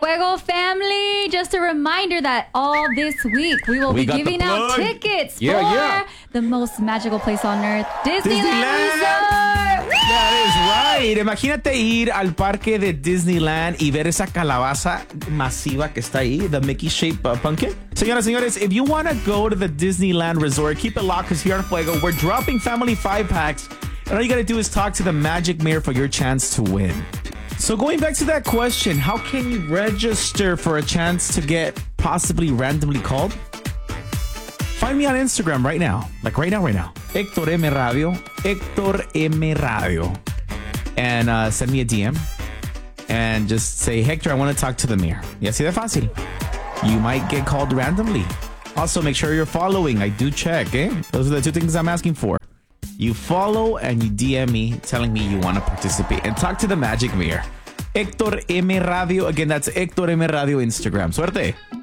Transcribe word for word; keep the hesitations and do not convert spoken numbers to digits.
Fuego family. Just a reminder that all this week we will We be got the giving out plug. tickets Yeah, for yeah. the most magical place on earth, Disneyland, Disneyland. Resort. That is right. Imagínate ir al parque de Disneyland y ver esa calabaza masiva que está ahí, the Mickey shaped uh, pumpkin. Señoras, señores, if you want to go to the Disneyland Resort, keep it locked because here on Fuego, we're dropping family five packs. And all you got to do is talk to the Magic Mirror for your chance to win. So going back to that question, how can you register for a chance to get possibly randomly called? Find me on Instagram right now. Like right now, right now. Hector M. Radio. Hector M. Radio. And uh, send me a D M. And just say, Hector, I want to talk to the mayor. Y así de fácil. You might get called randomly. Also, make sure you're following. I do check, eh? Those are the two things I'm asking for. You follow and you D M me telling me you want to participate and talk to the Magic Mirror. Hector M. Radio. Again, that's Hector M. Radio Instagram. Suerte.